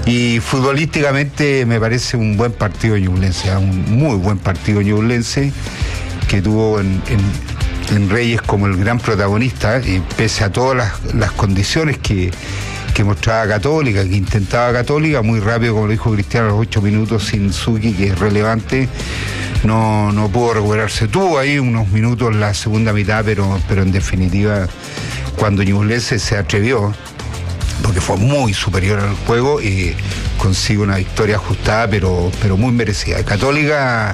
Y futbolísticamente me parece un buen partido Ñublense, un muy buen partido Ñublense, que tuvo en Reyes como el gran protagonista, pese a todas las condiciones que mostraba Católica, que intentaba Católica, muy rápido, como lo dijo Cristiano, a los 8 minutos sin Zucchi, que es relevante, no pudo recuperarse. Tuvo ahí unos minutos en la segunda mitad, pero en definitiva, cuando Ñublense se atrevió, porque fue muy superior al juego, y consigue una victoria ajustada, pero muy merecida. Católica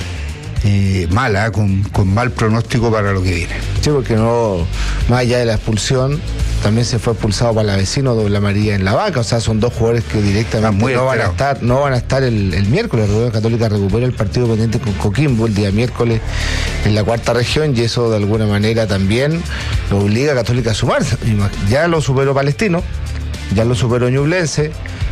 mala, con mal pronóstico para lo que viene. Sí, porque no, más allá de la expulsión, también se fue expulsado para la vecino doble amarilla en la banca. O sea, son dos jugadores que directamente no van a estar el miércoles. La Católica recupera el partido pendiente con Coquimbo el día miércoles en la cuarta región, y eso de alguna manera también lo obliga a Católica a sumarse. Ya lo superó Palestino, ya lo superó Ñublense,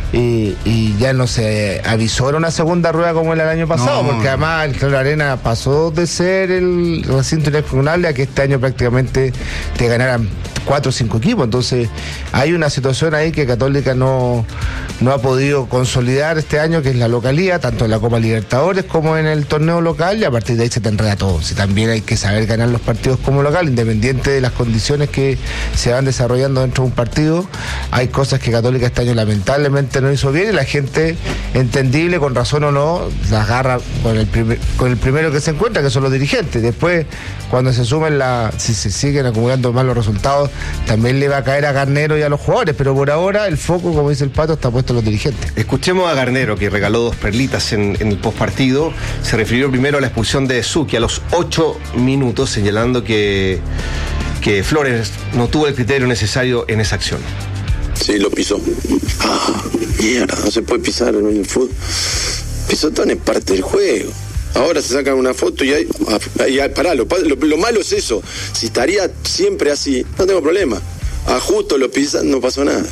y ya no se avisora una segunda rueda como era el año pasado, porque además el Claro Arena pasó de ser el recinto inexpugnable a que este año prácticamente te ganaran 4 o 5 equipos. Entonces hay una situación ahí que Católica no ha podido consolidar este año, que es la localía, tanto en la Copa Libertadores como en el torneo local, y a partir de ahí se te enreda todo. Si también hay que saber ganar los partidos como local, independiente de las condiciones que se van desarrollando dentro de un partido. Hay cosas que Católica este año lamentablemente no hizo bien, y la gente, entendible, con razón o no, las agarra con el primero que se encuentra, que son los dirigentes. Después, cuando se sumen si se siguen acumulando malos resultados, también le va a caer a Garnero y a los jugadores, pero por ahora el foco, como dice el Pato, está puesto en los dirigentes. Escuchemos a Garnero, que regaló 2 perlitas en el postpartido. Se refirió primero a la expulsión de Zucchi a los 8 minutos, señalando que Flores no tuvo el criterio necesario en esa acción. Sí, lo pisó. Mierda, no se puede pisar en el fútbol. Pisotón es parte del juego. Ahora se sacan una foto y pará, lo malo es eso. Si estaría siempre así, no tengo problema. A justo lo pisan, no pasó nada.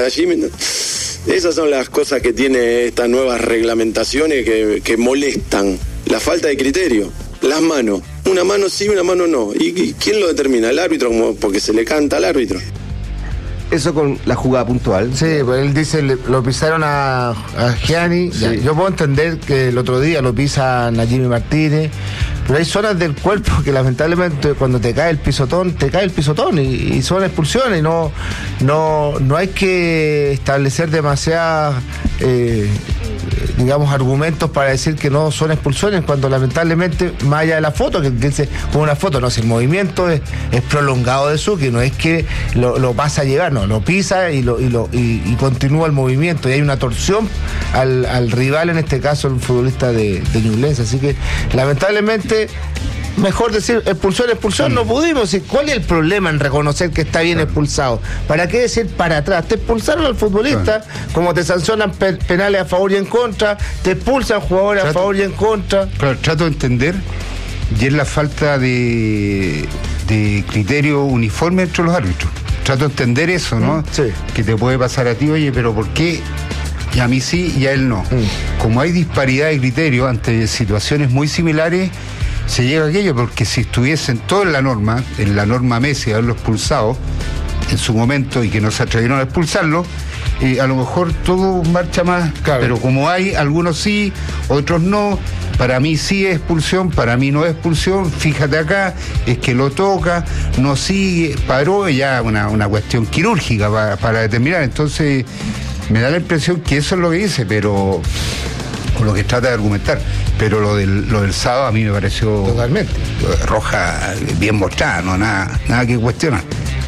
Esas son las cosas que tiene estas nuevas reglamentaciones que molestan. La falta de criterio. Las manos. Una mano sí, una mano no. ¿Y quién lo determina? El árbitro, porque se le canta al árbitro. Eso con la jugada puntual. Sí, pues él dice, lo pisaron a Gianni. Sí. Yo puedo entender que el otro día lo pisan a Jimmy Martínez, pero hay zonas del cuerpo que lamentablemente cuando te cae el pisotón y son expulsiones. No hay que establecer demasiadas argumentos para decir que no son expulsiones, cuando lamentablemente, más allá de la foto, que dice con una foto, no, si el movimiento es prolongado de Zucchi, no es que lo pasa a llevar, no, lo pisa y continúa el movimiento, y hay una torsión al rival, en este caso el futbolista de Ñublense. Así que lamentablemente, mejor decir expulsión, no pudimos. ¿Cuál es el problema en reconocer que está bien expulsado? ¿Para qué decir para atrás? Te expulsaron al futbolista, como te sancionan penales a favor y en contra, te expulsan jugadores a favor y en contra. Claro, trato de entender, y es la falta de criterio uniforme entre los árbitros. Trato de entender eso, ¿no? Sí. Que te puede pasar a ti, oye, pero ¿por qué? Y a mí sí y a él no. Como hay disparidad de criterio ante situaciones muy similares, se llega a aquello, porque si estuviesen todos en la norma Messi, haberlo expulsado en su momento y que no se atrevieron a expulsarlo, a lo mejor todo marcha más, claro. Pero como hay algunos sí, otros no, para mí sí es expulsión, para mí no es expulsión, fíjate acá, es que lo toca, no sigue, paró, ya una cuestión quirúrgica para determinar. Entonces me da la impresión que eso es lo que dice, pero con lo que trata de argumentar. Pero lo del sábado a mí me pareció totalmente roja, bien mostrada, no nada que cuestionar.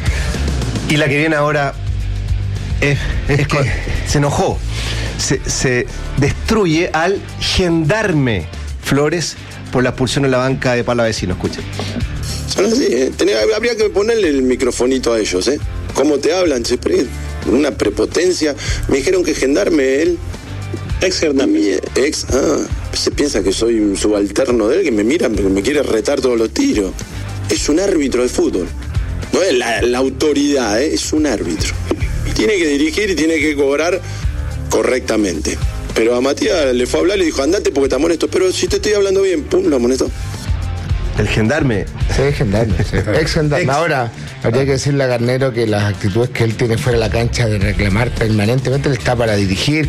Y la que viene ahora es que se enojó, se destruye al gendarme Flores por la expulsión en la banca de Palavecino. Escuchen. Son así, habría que ponerle el microfonito a ellos, ¿eh? ¿Cómo te hablan? Una prepotencia. Me dijeron que gendarme él. Ex gendarme. Se piensa que soy un subalterno de él, que me mira, que me quiere retar todos los tiros. Es un árbitro de fútbol. No es la autoridad, es un árbitro. Tiene que dirigir y tiene que cobrar correctamente. Pero a Matías le fue a hablar y le dijo, andate porque te amonesto. Pero si te estoy hablando bien, pum, lo amonestó. El gendarme. Sí, gendarme. Sí. Ex gendarme. Ahora, habría que decirle a Garnero que las actitudes que él tiene fuera de la cancha de reclamar permanentemente, él está para dirigir,